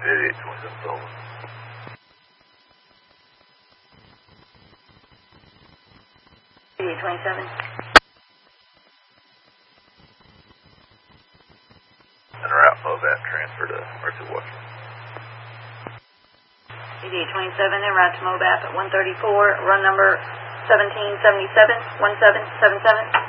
8827 Sullivan. 8827. En route MOVAP transfer to Mercy, Washington. 8827, en route to MOVAP at 134, run number 1777, 1777.